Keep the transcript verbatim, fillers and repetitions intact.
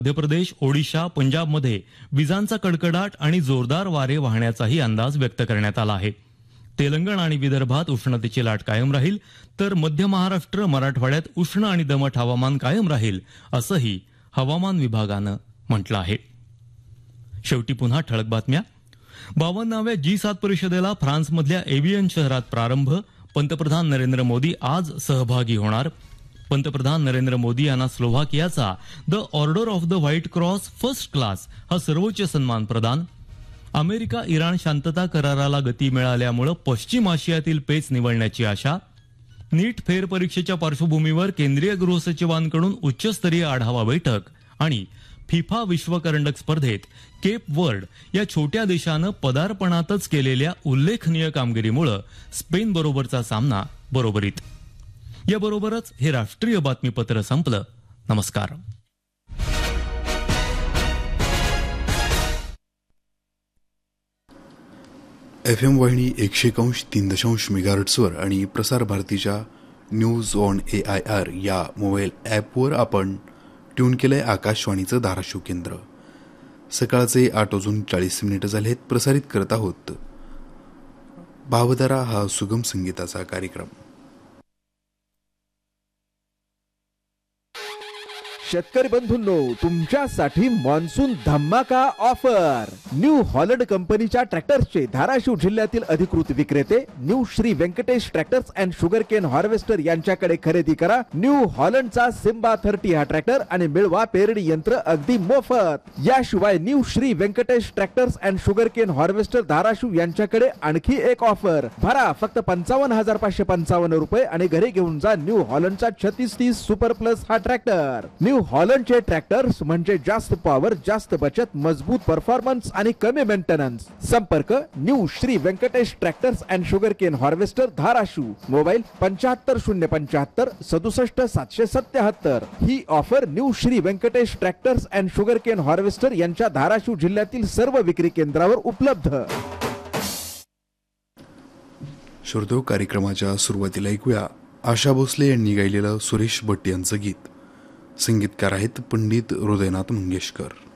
मध्य प्रदेश, ओडिशा, पंजाबमध्ये विजांचा कडकडाट आणि जोरदार वारे वाहण्याचाही अंदाज व्यक्त करण्यात आला आहे. तेलंगण आणि विदर्भात उष्णतेची लाट कायम राहील, तर मध्य महाराष्ट्र, मराठवाड्यात उष्ण आणि दमट हवामान कायम राहील, असंही हवामान विभागानं म्हटलं आहे. शेवटी पुन्हा ठळक बातम्या. बावन्नाव्या जी सात परिषदेला फ्रान्समधल्या एव्हियन शहरात प्रारंभ. पंतप्रधान नरेंद्र मोदी आज सहभागी होणार. पंतप्रधान नरेंद्र मोदी यांना स्लोव्हाकियाचा the order of the white cross first class हा सर्वोच्च सन्मान प्रदान. अमेरिका इराण शांतता कराराला गती मिळाल्यामुळे पश्चिम आशियातील पेच निवळण्याची आशा. नीट फेरपरीक्षेच्या पार्श्वभूमीवर केंद्रीय गृहसचिवांकडून उच्चस्तरीय आढावा बैठक. आणि फिफा विश्वकरंडक स्पर्धेत केप वर्ड या छोट्या देशानं पदार्पणातच केलेल्या उल्लेखनीय कामगिरीमुळे स्पेन बरोबरचा सामना बरोबरीत. याबरोबरच हे राष्ट्रीय बातमीपत्र संपलं. नमस्कार. एफ एम वाहिनी एकशे एकांश तीन दशांश मेगाहर्ट्झवर आणि प्रसार भारतीच्या news on A I R या मोबाईल ॲपवर आपण ट्यून केलंय आकाशवाणीचं धाराशिव केंद्र. सकाळचे आठ वाजून चाळीस मिनिटं झालेत. प्रसारित करत आहोत भावधारा हा सुगम संगीताचा कार्यक्रम. शेतकरी बंधूंनो, तुमच्यासाठी मान्सून धमाका ऑफर. न्यू हॉलंड कंपनीच्या ट्रॅक्टर्सचे धाराशिव जिल्ह्यातील अधिकृत विक्रेते new Shri Venkatesh tractors and sugar cane harvester यांच्याकडे खरेदी करा. न्यू हॉलंडचा सिम्बा थर्टी हा ट्रॅक्टर आणि मिळवा पेरणी यंत्र अगदी मोफत. याशिवाय new Shri Venkatesh tractors and sugar cane harvester Dharashiv यांच्याकडे आणखी एक ऑफर. भरा फक्त पंचावन्न हजार पाचशे पंचावन्न रुपये आणि घरी घेऊन जा न्यू हॉलंडचा छत्तीस तीस सुपर प्लस हा ट्रॅक्टर. न्यू हॉलंडचे ट्रॅक्टर्स म्हणजे जास्त पॉवर, जास्त बचत, मजबूत परफॉर्मन्स आणि कमी मेंटेनन्स. संपर्क new Shri Venkatesh tractors and sugar cane harvester Dharashiv. Mobile पंच्याहत्तर शून्य पंच्याहत्तर सदुसष्ट सातशे सत्याहत्तर. ही offer new Shri Venkatesh tractors and sugar cane harvester यांच्या धाराशिव जिल्ह्यातील सर्व विक्री केंद्रावर उपलब्ध. श्रोतो, कार्यक्रमाच्या सुरुवातीला ऐकूया आशा भोसले यांनी गायलेलं सुरेश भट यांचं गीत. संगीतकार आहेत पंडित हृदयनाथ मंगेशकर.